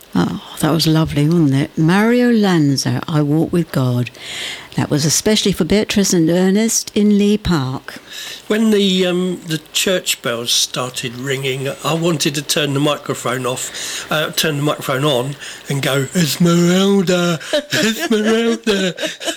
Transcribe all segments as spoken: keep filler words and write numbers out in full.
Oh, that was lovely, wasn't it? Mario Lanza, I Walk With God. That was especially for Beatrice and Ernest in Lee Park. When the um, the church bells started ringing, I wanted to turn the microphone off, uh, turn the microphone on and go, Esmeralda, Esmeralda.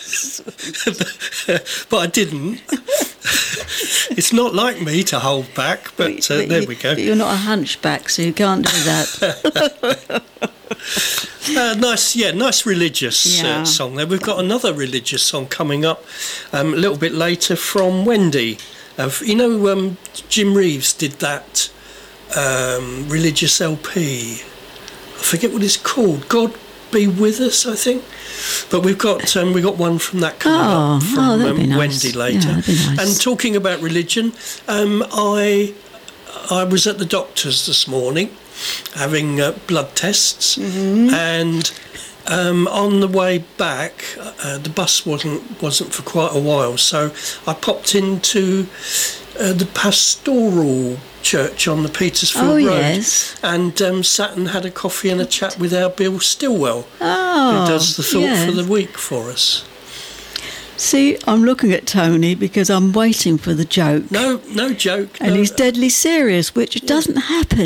But I didn't. It's not like me to hold back, but, uh, but there you, we go. But you're not a hunchback, so you can't do that. Uh, nice, yeah, nice religious yeah. uh, song there. We've got another religious song coming up um, a little bit later from Wendy. Uh, you know, um, Jim Reeves did that um, religious L P. I forget what it's called. God Be With Us, I think. But we've got um, we got one from that coming oh, up from oh, that'd um, be nice. Wendy later. Yeah, that'd be nice. And talking about religion, um, I I was at the doctor's this morning, having uh, blood tests, mm-hmm. and um, on the way back, uh, the bus wasn't wasn't for quite a while, so I popped into uh, the pastoral church on the Petersfield oh, Road, yes. and um, sat and had a coffee and a chat with our Bill Stillwell, oh, who does the Thought yeah. for the Week for us. See, I'm looking at Tony because I'm waiting for the joke. No, no joke. And no. he's deadly serious, which doesn't happen.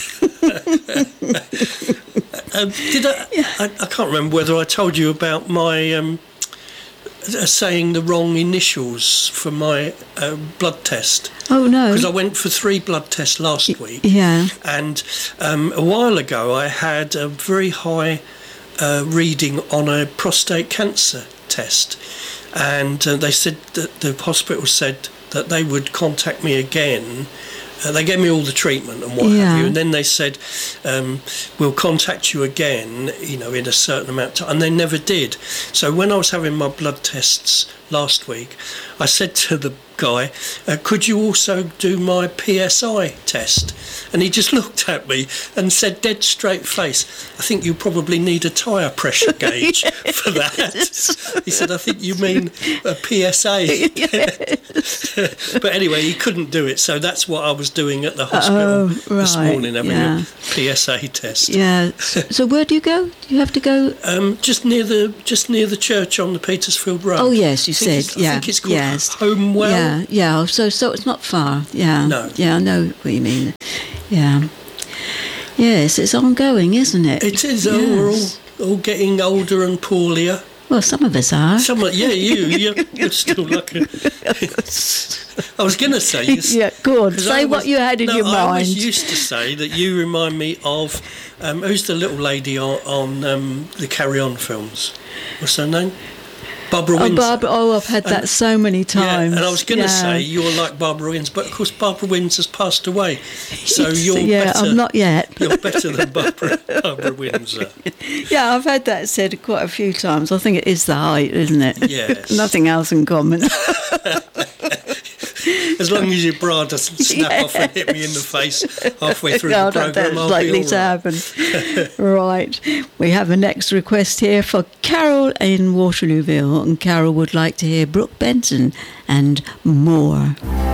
um, did I, I? I can't remember whether I told you about my um, uh, saying the wrong initials for my uh, blood test. Oh, no. Because I went for three blood tests last week. Yeah. And um, a while ago I had a very high uh, reading on a prostate cancer test. And uh, they said that the hospital said that they would contact me again. Uh, they gave me all the treatment and what yeah. have you, and then they said, um, we'll contact you again, you know, in a certain amount of time, and they never did. So when I was having my blood tests last week, I said to the guy, uh, could you also do my P S I test? And he just looked at me and said, dead straight face, I think you probably need a tyre pressure gauge yes. for that. He said, I think you mean a P S A. But anyway, he couldn't do it, so that's what I was doing at the hospital oh, right. this morning, having yeah. a P S A test. Yeah. So, so where do you go? Do you have to go? Um, just near the just near the church on the Petersfield Road. Oh yes, you I think said. it's- Yeah. I think it's called yes. Homewell. Yeah. Yeah. So so it's not far. Yeah. No. Yeah. I know what you mean. Yeah. Yes, it's ongoing, isn't it? It is. Yes. Oh, we're all all getting older and poorlier. Well, some of us are. Some, yeah, you, you're, you're still like a... I was going to say... Yeah, go on, 'cause say I what was- you had in no, your I mind. always used to say that you remind me of... Um, who's the little lady on, on um, the Carry On films? What's her name? Barbara Oh, Windsor. Barbara, oh, I've had that And- so many times. Yeah, and I was going to Yeah. say you're like Barbara Windsor, but of course Barbara Windsor's passed away, so you're yeah, better. I'm not yet. You're better than Barbara, Barbara Windsor. Yeah, I've had that said quite a few times. I think it is the height, isn't it? Yes. Nothing else in common. As long as your bra doesn't snap Yeah. off and hit me in the face halfway through No, the I don't programme, think I'll it's likely be to all right. happen. Right. We have a next request here for Carol in Waterlooville, and Carol would like to hear Brooke Benton and More.